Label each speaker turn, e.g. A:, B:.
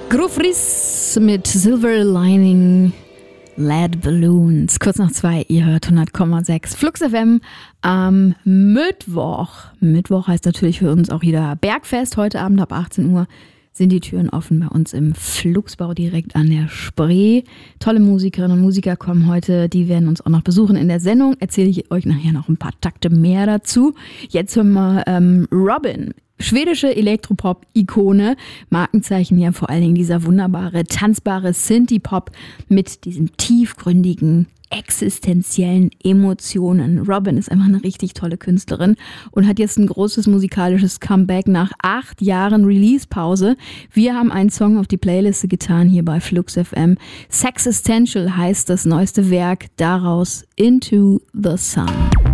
A: Grufris mit Silver Lining Lead Balloons. Kurz nach 2, ihr hört 100,6 Flux FM am Mittwoch. Mittwoch heißt natürlich für uns auch wieder Bergfest. Heute Abend ab 18 Uhr sind die Türen offen bei uns im Fluxbau direkt an der Spree. Tolle Musikerinnen und Musiker kommen heute, die werden uns auch noch besuchen in der Sendung. Erzähle ich euch nachher noch ein paar Takte mehr dazu. Jetzt hören wir Robyn. Schwedische Elektropop-Ikone, Markenzeichen ja vor allen Dingen dieser wunderbare, tanzbare Synthie-Pop mit diesen tiefgründigen, existenziellen Emotionen. Robyn ist einfach eine richtig tolle Künstlerin und hat jetzt ein großes musikalisches Comeback nach 8 Jahren Release-Pause. Wir haben einen Song auf die Playliste getan hier bei Flux FM. Sexistential heißt das neueste Werk, daraus Into the Sun.